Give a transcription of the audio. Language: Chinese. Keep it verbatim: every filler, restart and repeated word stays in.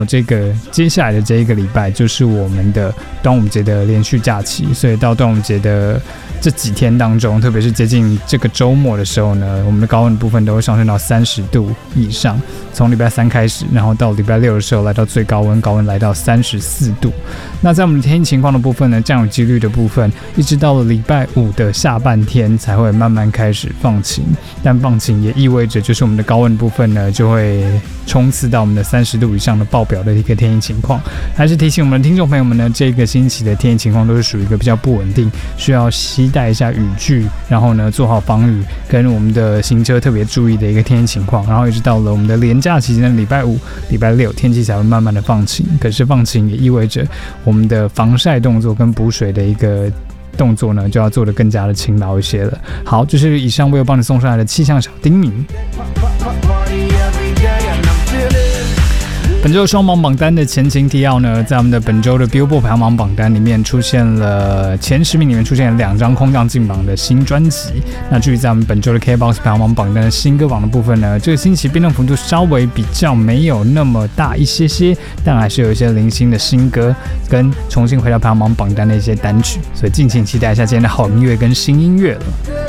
这个接下来的这一个礼拜就是我们的端午节的连续假期，所以到端午节的这几天当中，特别是接近这个周末的时候呢，我们的高温部分都会上升到三十度以上。从礼拜三开始，然后到礼拜六的时候来到最高温，高温来到三十四度。那在我们的天气情况的部分呢，降雨几率的部分，一直到了礼拜五的下半天才会慢慢开始放晴。但放晴也意味着，就是我们的高温部分呢，就会冲刺到我们的三十度以上的爆表的一个天气情况。还是提醒我们的听众朋友们呢，这个星期的天气情况都是属于一个比较不稳定，需要携带一下雨具，然后呢做好防雨，跟我们的行车特别注意的一个天气情况。然后一直到了我们的连假期间的礼拜五、礼拜六，天气才会慢慢的放晴。可是放晴也意味着我们的防晒动作跟补水的一个动作呢，就要做得更加的勤劳一些了。好，这是以上我有帮你送上来的气象小叮咛。本周双榜榜单的前情提要呢，在我们的本周的 Billboard 排行榜榜单里面出现了前十名里面出现了两张空降进榜的新专辑。那至于在我们本周的 K B O X 排行榜榜单的新歌榜的部分呢，这个星期变动幅度稍微比较没有那么大一些些，但还是有一些零星的新歌跟重新回到排行榜榜单的一些单曲，所以敬请期待一下今天的好音乐跟新音乐了。